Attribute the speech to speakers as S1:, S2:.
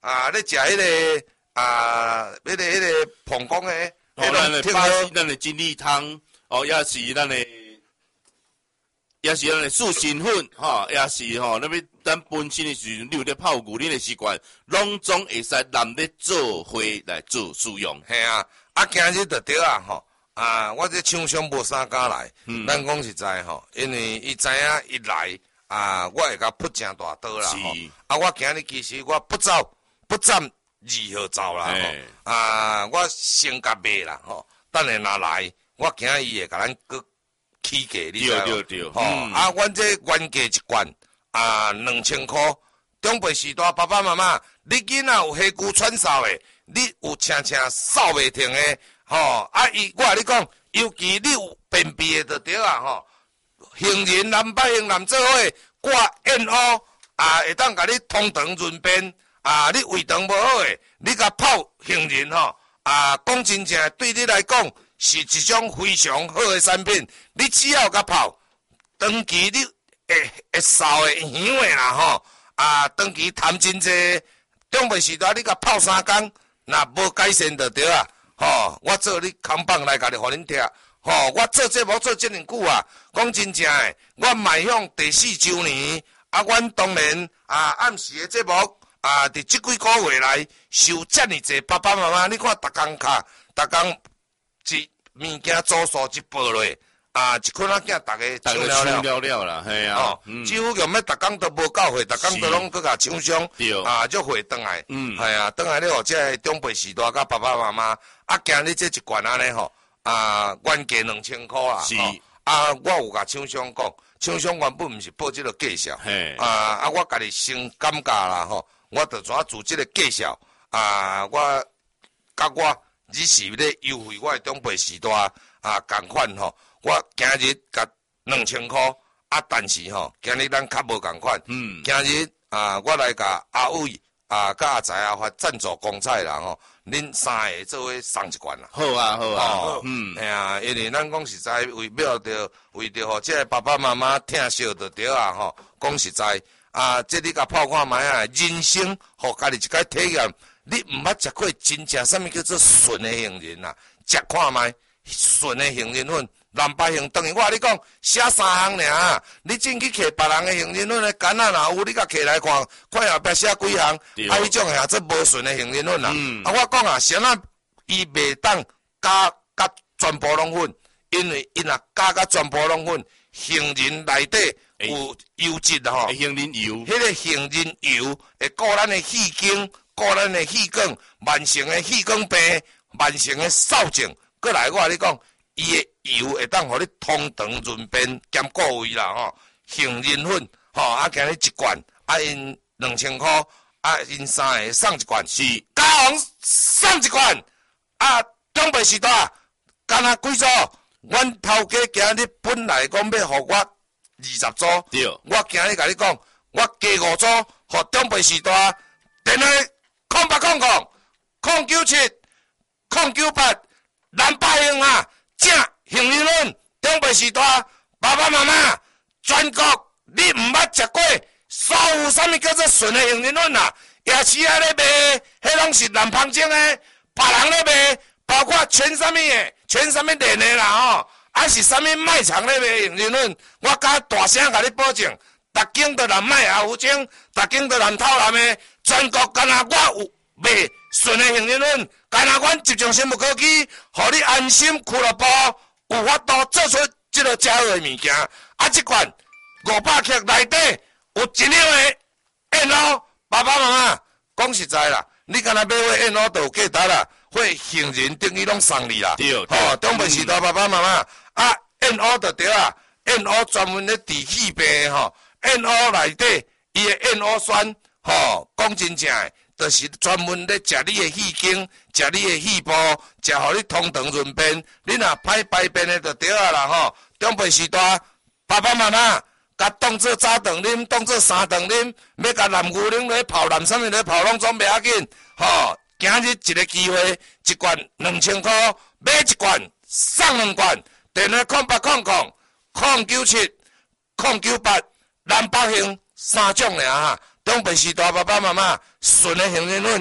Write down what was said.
S1: 咧食迄个迄个膀胱诶，
S2: 咱的巴西，咱的金利汤，也是咱的素心粉，也是那边咱本身的时阵，你有咧泡牛，你的习惯，拢总会使拿咧做花来做使用。
S1: 嘿啊，今日就对啊，我这厂商无啥敢来，咱讲实在因为伊知影一来我会甲扑真大刀啦我今日其实我不占2号走啦我先甲卖啦等下若来，我惊伊会甲咱搁起价，你知无？
S2: 对
S1: 阮这原价一罐2000块，中辈时代爸爸妈妈，你囡仔有虾骨喘哨的，你有声扫袂停的我甲你讲，尤其你有便秘的就对杏仁蓝百香蓝做伙挂燕乌会当甲你通肠润便你胃肠无好的，你甲泡杏仁讲真正对你来讲是一种非常好的产品。你只要甲泡，长期你会扫的香的啦长期痰真济，中辈时代你甲泡3工，若无改善就对我做你扛棒来甲你互恁听我做节目做这么久讲真正的，我迈向第4周年阮当然暗时的节目伫这几个月来收这么济爸爸妈妈，你看逐工卡，逐工一物件组数一报落一群仔囝大家抢
S2: 了啦，嘿
S1: 几乎用要逐工都无够货，逐工都拢搁甲厂商就货转来，系转来咧，互这中辈时代甲爸爸妈妈今日这一罐安尼原价2000块啦，
S2: 是
S1: 我有甲厂商讲，厂商原本毋是报这个价销，我家己先感觉啦我着怎做这个价销我甲我只是咧优惠我的中辈时代同款我今日甲2000块但是今日咱较无共款，今日我来甲阿伟甲阿财发赞助公菜啦恁3个做伙送一罐啦。
S2: 好
S1: 哎呀，因为咱讲实在为着互这爸爸妈妈听惜就对讲实在这你甲泡看卖人生互家己一摆体验，你毋捌食过真正啥物叫做纯的杏仁食看卖纯的杏仁粉。蓝百香等于我你讲写3项尔你进去摕别人的杏仁粉的干若有，你甲摕来看，看后壁写几项迄种这无纯的杏仁粉我讲先伊袂当加全部拢粉，因为伊若加全部拢粉，杏仁内底有油脂
S2: 杏仁油，
S1: 迄个杏仁油会顾咱的气经，顾咱的气管，慢性的气管病，慢性的扫症，过来我你讲。伊的油会当互你通肠润便兼顾胃啦杏仁粉今日一罐因2000块因3个送一罐，是嘉宏送一罐中辈时代干那几组？阮头家今日本来讲要互我20组，我今日甲你讲，我加5组，互中辈时代电话0800 097 098蓝百香正杏仁粉，中辈时代爸爸妈妈，全国你毋捌食过，所有啥物叫做纯的杏仁粉夜市咧卖，迄拢是南方种的，别人咧卖，包括全啥物的，全啥物链的啦是啥物卖场咧卖杏仁粉，我甲大声甲你保证，逐间都南卖后种，逐间都南透南的，全国干那我有卖纯的杏仁粉。干那阮集中生物科技，互你安心俱乐部有法度做出这个佳好的物件。这款500克内底有1两的燕鸥，爸爸妈妈讲实在啦，你干那买货燕鸥都有价值啦，会杏仁等于拢送你啦。中辈时代爸爸妈妈燕鸥就对啦，燕鸥专门咧治气病燕鸥内底伊的燕鸥酸讲真正的。就是专门咧食你的气经，食你的气部，食互你通肠润便。你若歹排便的就对啦中辈时代，爸爸妈妈甲当做早顿啉，当做3顿啉，要甲蓝牛奶来泡，蓝啥物来泡，拢总袂要紧。今日一个机会，一罐2000块，买一罐送2罐。电话0800 097 098蓝百香3种尔特别是大爸爸妈妈，纯的杏仁粉。